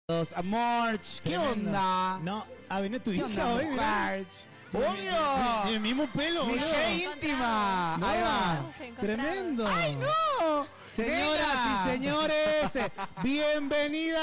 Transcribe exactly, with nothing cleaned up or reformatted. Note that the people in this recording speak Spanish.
Amor, ¿qué Tremendo. onda? No, ah, ¿venés tu ¿Qué hija onda, hoy? mujer? Mi- ¡Obvio! mi- El mismo pelo, Mi boludo. Che íntima. No, Ahí va. Tremendo. ¡Ay, no! Señoras Nena. y señores, bienvenidas.